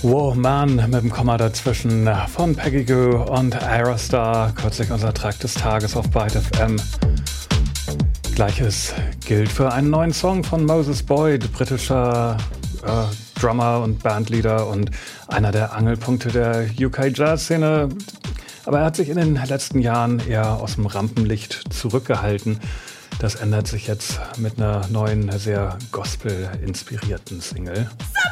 Wow, Man mit dem Komma dazwischen von Peggy Gou und Aerostar. Kürzlich unser Track des Tages auf Byte FM. Gleiches gilt für einen neuen Song von Moses Boyd, britischer Drummer und Bandleader und einer der Angelpunkte der UK-Jazz-Szene. Aber er hat sich in den letzten Jahren eher aus dem Rampenlicht zurückgehalten. Das ändert sich jetzt mit einer neuen, sehr gospel-inspirierten Single.